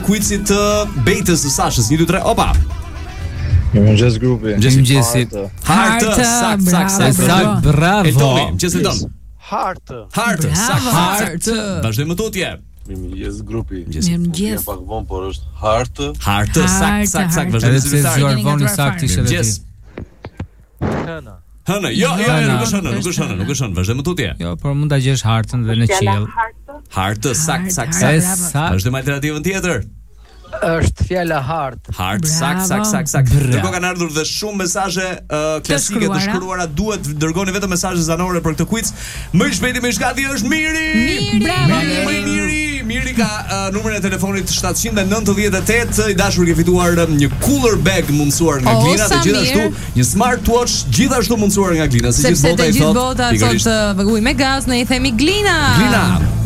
kuicit të Betës së Sashës. 1 2 3. Opa. Mirëmëngjes grupi. Mëngjesit. Hartë. Sak. Bravo. Eltoni, mëngjes Elton. Hartë. Sak. Vazhdojmë tutje. Mirëmëngjes grupi. Mirëmëngjes. Pak vonë, por është hartë. Hartë. Sak. Vazhdojmë Edhe se zyrtari. zgjuar voni saktë ishte edhe ti. Hënë. Jo, nuk është hënë. Vazhdojmë tutje. Jo, por mund ta gjesh hartën dhe në qiell. Hartë. Sak. Vazhdojmë alternativën tjetër. Është fjala hartë. Hard, sak. Dërgo kanë ardhur dhe shumë mesazhe klasike të shkruara. Duhet dërgoni vetëm mesazhe zanore për këtë quiz. Më i shpejti më i shkati është Miri ka numrin e telefonit 798. I dashur ke fituar një cooler bag mundsuar nga Glina dhe gjithashtu një smartwatch gjithashtu mundsuar nga Glina. Sepse të gjithë bota sot ujë me gaz ne i themi Glina.